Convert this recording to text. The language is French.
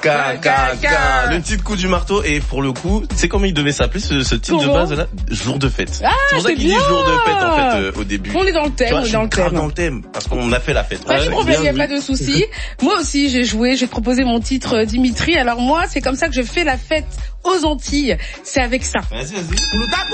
Le titre coup du marteau, et pour le coup, c'est comment il devait s'appeler ce titre de base là? Jour de fête. Ah, c'est pour ça qu'il dit jour de fête en fait au début. On est dans le thème, tu vois, dans le thème, parce qu'on a fait la fête. Pas de problème, il n'y a pas de souci. Moi aussi j'ai joué, j'ai proposé mon titre Dimitri, alors moi c'est comme ça que je fais la fête aux Antilles, c'est avec ça. Vas-y.